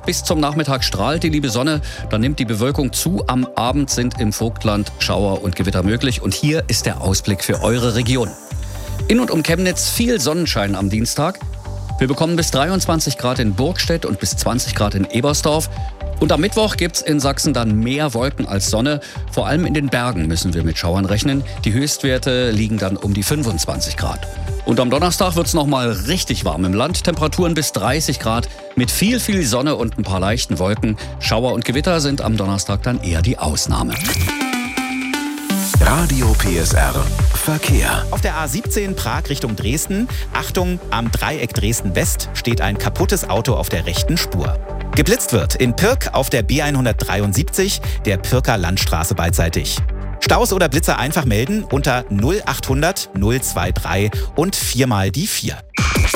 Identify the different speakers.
Speaker 1: bis zum Nachmittag strahlt die liebe Sonne, dann nimmt die Bewölkung zu. Am Abend sind im Vogtland Schauer und Gewitter möglich. Und hier ist der Ausblick für eure Region. In und um Chemnitz viel Sonnenschein am Dienstag. Wir bekommen bis 23 Grad in Burgstedt und bis 20 Grad in Ebersdorf. Und am Mittwoch gibt's in Sachsen dann mehr Wolken als Sonne. Vor allem in den Bergen müssen wir mit Schauern rechnen. Die Höchstwerte liegen dann um die 25 Grad. Und am Donnerstag wird's nochmal richtig warm im Land. Temperaturen bis 30 Grad mit viel Sonne und ein paar leichten Wolken. Schauer und Gewitter sind am Donnerstag dann eher die Ausnahme.
Speaker 2: Radio PSR Verkehr.
Speaker 3: Auf der A17 Prag Richtung Dresden. Achtung, am Dreieck Dresden-West steht ein kaputtes Auto auf der rechten Spur. Geblitzt wird in Pirk auf der B173, der Pirker Landstraße beidseitig. Staus oder Blitzer einfach melden unter 0800 023 und 4 mal die 4.